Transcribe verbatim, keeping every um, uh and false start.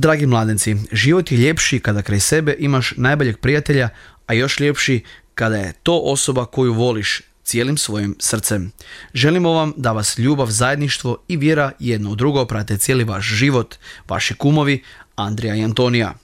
Dragi mladenci, život je ljepši kada kraj sebe imaš najboljeg prijatelja, a još ljepši kada je to osoba koju voliš cijelim svojim srcem. Želimo vam da vas ljubav, zajedništvo i vjera jedno u drugo prate cijeli vaš život, vaši kumovi Andrija i Antonija.